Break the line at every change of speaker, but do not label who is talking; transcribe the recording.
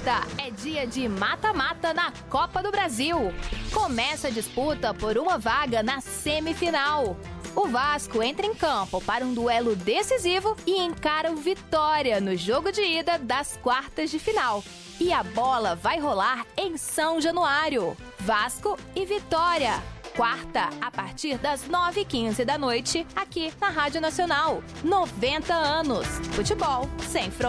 Quarta é dia de mata-mata na Copa do Brasil. Começa a disputa por uma vaga na semifinal. O Vasco entra em campo para um duelo decisivo e encara o Vitória no jogo de ida das quartas de final. E a bola vai rolar em São Januário. Vasco e Vitória. Quarta, a partir das 9h15 da noite, aqui na Rádio Nacional. 90 anos. Futebol sem fronteiras.